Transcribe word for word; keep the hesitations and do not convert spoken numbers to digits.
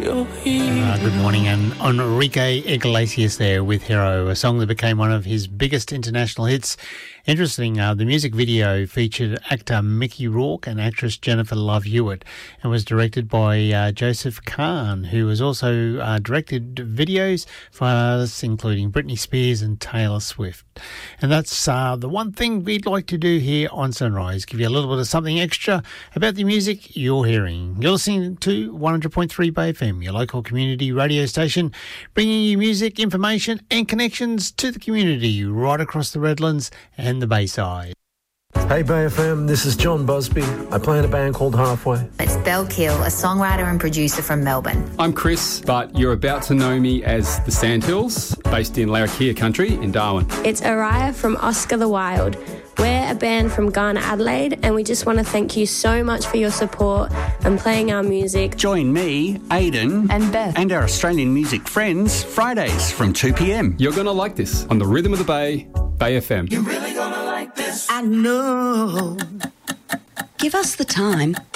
you're here. Uh, good morning, and Enrique Iglesias there with Hero, a song that became one of his biggest international hits. Interesting, uh, the music video featured actor Mickey Rourke and actress Jennifer Love Hewitt and was directed by uh, Joseph Kahn, who has also uh, directed videos for us, including Britney Spears and Taylor Swift. And that's uh, the one thing we'd like to do here on Sunrise, give you a little bit of something extra about the music you're hearing. You're listening to one hundred point three Bay F M, your local community radio station, bringing you music, information and connections to the community right across the Redlands and the Bayside. Hey Bay F M, this is John Busby. I play in a band called Halfway. It's Belle Kill, a songwriter and producer from Melbourne. I'm Chris, but you're about to know me as the Sandhills, based in Larrakia country in Darwin. It's Araya from Oscar the Wild. We're a band from Ghana, Adelaide, and we just want to thank you so much for your support and playing our music. Join me, Aidan, and Beth, and our Australian music friends, Fridays from two p.m. You're going to like this on the Rhythm of the Bay, Bay F M. You're really going to like this. I know. Give us the time